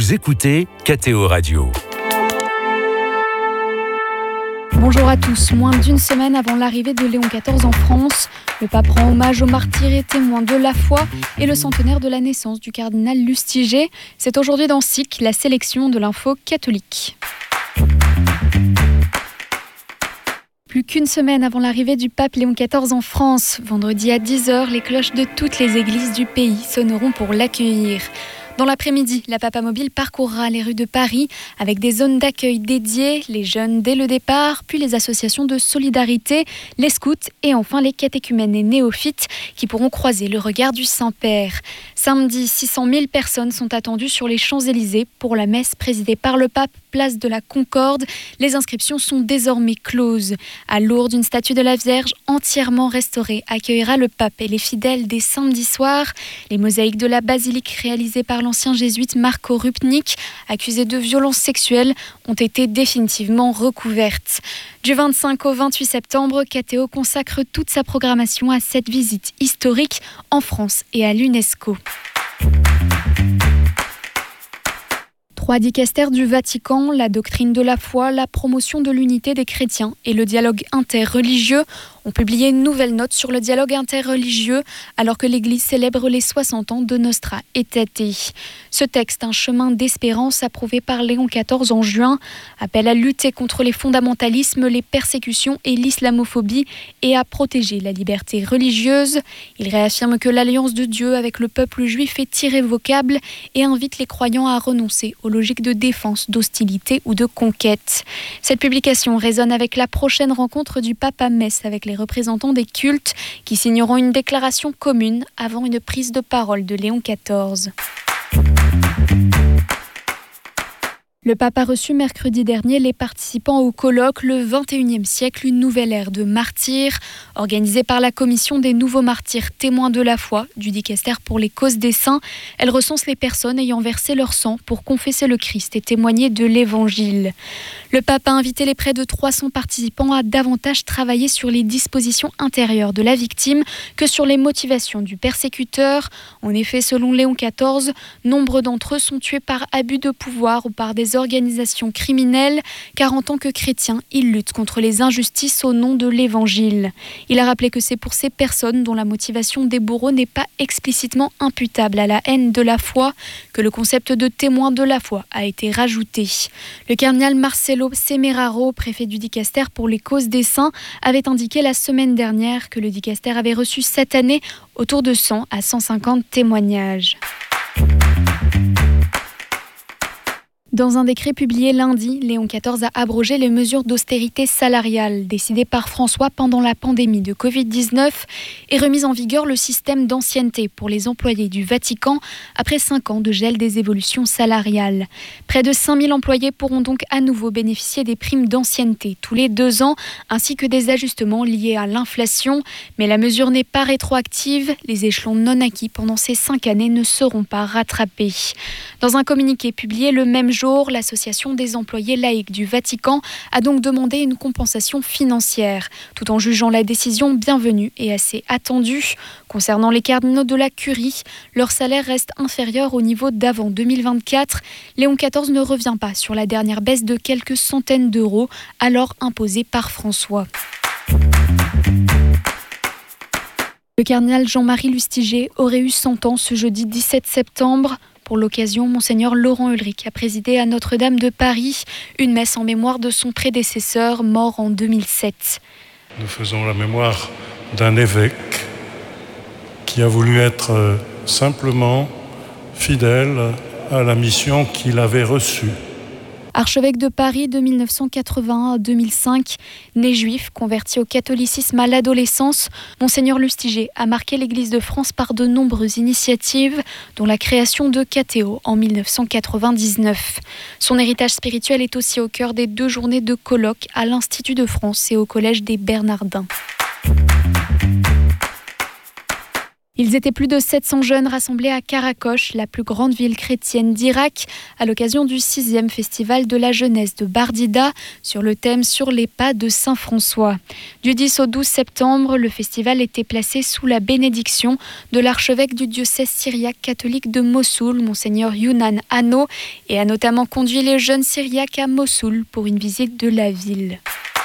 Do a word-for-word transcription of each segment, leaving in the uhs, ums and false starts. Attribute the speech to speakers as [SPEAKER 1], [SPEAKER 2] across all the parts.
[SPEAKER 1] Vous écoutez K T O Radio.
[SPEAKER 2] Bonjour à tous. Moins d'une semaine avant l'arrivée de Léon quatorze en France, le pape rend hommage aux martyrs et témoins de la foi et le centenaire de la naissance du cardinal Lustiger. C'est aujourd'hui dans S I C, la sélection de l'info catholique. Plus qu'une semaine avant l'arrivée du pape Léon quatorze en France, vendredi à dix heures, les cloches de toutes les églises du pays sonneront pour l'accueillir. Dans l'après-midi, la Papa Mobile parcourra les rues de Paris avec des zones d'accueil dédiées, les jeunes dès le départ, puis les associations de solidarité, les scouts et enfin les catéchumènes et néophytes qui pourront croiser le regard du Saint-Père. Samedi, six cent mille personnes sont attendues sur les Champs-Élysées pour la messe présidée par le pape, place de la Concorde. Les inscriptions sont désormais closes. À Lourdes, une statue de la Vierge entièrement restaurée accueillera le pape et les fidèles dès samedi soir. Les mosaïques de la basilique réalisées par l'ancien jésuite Marco Rupnik, accusé de violences sexuelles, ont été définitivement recouvertes. Du vingt-cinq au vingt-huit septembre, K T O consacre toute sa programmation à cette visite historique en France et à l'UNESCO. Trois dicastères du Vatican, la doctrine de la foi, la promotion de l'unité des chrétiens et le dialogue interreligieux ont publié une nouvelle note sur le dialogue interreligieux alors que l'Église célèbre les soixante ans de Nostra Aetate. Ce texte, un chemin d'espérance approuvé par Léon quatorze en juin, appelle à lutter contre les fondamentalismes, les persécutions et l'islamophobie et à protéger la liberté religieuse. Il réaffirme que l'alliance de Dieu avec le peuple juif est irrévocable et invite les croyants à renoncer aux logiques de défense, d'hostilité ou de conquête. Cette publication résonne avec la prochaine rencontre du pape à Metz avec les représentants des cultes qui signeront une déclaration commune avant une prise de parole de Léon quatorze. Le pape a reçu mercredi dernier les participants au colloque Le vingt et unième siècle, une nouvelle ère de martyrs, organisé par la commission des nouveaux martyrs témoins de la foi du dicastère pour les causes des saints. Elle recense les personnes ayant versé leur sang pour confesser le Christ et témoigner de l'Évangile. Le pape a invité les près de trois cents participants à davantage travailler sur les dispositions intérieures de la victime que sur les motivations du persécuteur. En effet, selon Léon quatorze, nombre d'entre eux sont tués par abus de pouvoir ou par des organisations criminelles, car en tant que chrétiens, ils luttent contre les injustices au nom de l'Évangile. Il a rappelé que c'est pour ces personnes dont la motivation des bourreaux n'est pas explicitement imputable à la haine de la foi que le concept de témoin de la foi a été rajouté. Le cardinal Marcelo Semeraro, préfet du dicastère pour les causes des saints, avait indiqué la semaine dernière que le dicastère avait reçu cette année autour de cent à cent cinquante témoignages. Dans un décret publié lundi, Léon quatorze a abrogé les mesures d'austérité salariale décidées par François pendant la pandémie de covid dix-neuf et remis en vigueur le système d'ancienneté pour les employés du Vatican après cinq ans de gel des évolutions salariales. Près de cinq mille employés pourront donc à nouveau bénéficier des primes d'ancienneté tous les deux ans ainsi que des ajustements liés à l'inflation. Mais la mesure n'est pas rétroactive. Les échelons non acquis pendant ces cinq années ne seront pas rattrapés. Dans un communiqué publié le même jour, l'association des employés laïcs du Vatican a donc demandé une compensation financière, tout en jugeant la décision bienvenue et assez attendue. Concernant les cardinaux de la Curie, leur salaire reste inférieur au niveau d'avant deux mille vingt-quatre. Léon quatorze ne revient pas sur la dernière baisse de quelques centaines d'euros, alors imposée par François. Le cardinal Jean-Marie Lustiger aurait eu cent ans ce jeudi dix-sept septembre. Pour l'occasion, Monseigneur Laurent Ulrich a présidé à Notre-Dame de Paris une messe en mémoire de son prédécesseur, mort en deux mille sept.
[SPEAKER 3] Nous faisons la mémoire d'un évêque qui a voulu être simplement fidèle à la mission qu'il avait reçue.
[SPEAKER 2] Archevêque de Paris de mille neuf cent quatre-vingt-un à deux mille cinq, né juif, converti au catholicisme à l'adolescence, Monseigneur Lustiger a marqué l'Église de France par de nombreuses initiatives, dont la création de K T O en mille neuf cent quatre-vingt-dix-neuf. Son héritage spirituel est aussi au cœur des deux journées de colloques à l'Institut de France et au Collège des Bernardins. Ils étaient plus de sept cents jeunes rassemblés à Karakosh, la plus grande ville chrétienne d'Irak, à l'occasion du sixième festival de la jeunesse de Bardida, sur le thème « Sur les pas de Saint François ». Du dix au douze septembre, le festival était placé sous la bénédiction de l'archevêque du diocèse syriaque catholique de Mossoul, Monseigneur Younan Hanno, et a notamment conduit les jeunes syriaques à Mossoul pour une visite de la ville.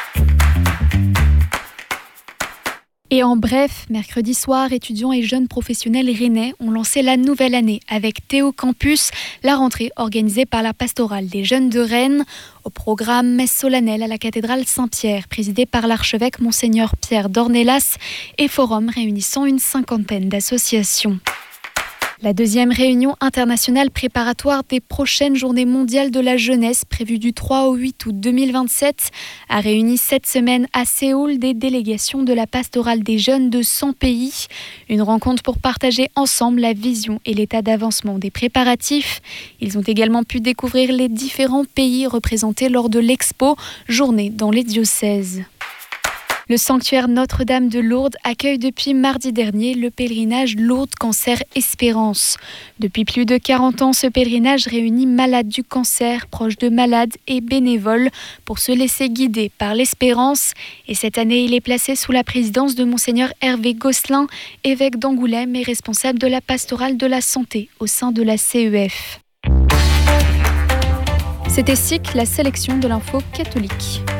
[SPEAKER 2] Et en bref, mercredi soir, étudiants et jeunes professionnels rennais ont lancé la nouvelle année avec Théo Campus, la rentrée organisée par la pastorale des jeunes de Rennes. Au programme, messe solennelle à la cathédrale Saint-Pierre, présidée par l'archevêque Monseigneur Pierre Dornelas, et forum réunissant une cinquantaine d'associations. La deuxième réunion internationale préparatoire des prochaines journées mondiales de la jeunesse, prévue du trois au huit août deux mille vingt-sept, a réuni cette semaine à Séoul des délégations de la pastorale des jeunes de cent pays. Une rencontre pour partager ensemble la vision et l'état d'avancement des préparatifs. Ils ont également pu découvrir les différents pays représentés lors de l'expo Journée dans les diocèses. Le sanctuaire Notre-Dame de Lourdes accueille depuis mardi dernier le pèlerinage Lourdes Cancer Espérance. Depuis plus de quarante ans, ce pèlerinage réunit malades du cancer, proches de malades et bénévoles pour se laisser guider par l'espérance. Et cette année, il est placé sous la présidence de Monseigneur Hervé Gosselin, évêque d'Angoulême et responsable de la pastorale de la santé au sein de la C E F. C'était S I C, la sélection de l'info catholique.